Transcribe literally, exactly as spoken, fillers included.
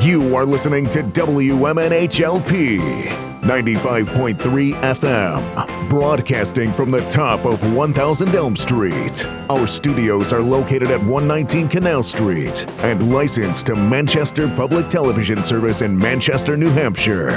You are listening to W M N H L P ninety-five point three F M, broadcasting from the top of one thousand Elm Street. Our studios are located at one nineteen Canal Street and licensed to Manchester Public Television Service in Manchester, New Hampshire.